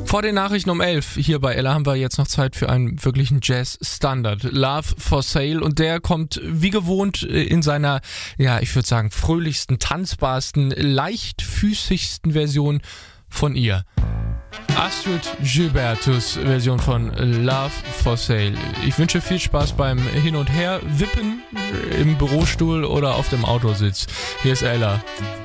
Vor den Nachrichten um 11 hier bei Ella haben wir jetzt noch Zeit für einen wirklichen Jazz-Standard. Love for Sale, und der kommt wie gewohnt in seiner, ja, ich würde sagen, fröhlichsten, tanzbarsten, leichtfüßigsten Version von ihr. Astrid Gilbertus Version von Love for Sale. Ich wünsche viel Spaß beim Hin- und Her wippen im Bürostuhl oder auf dem Autositz. Hier ist Ella.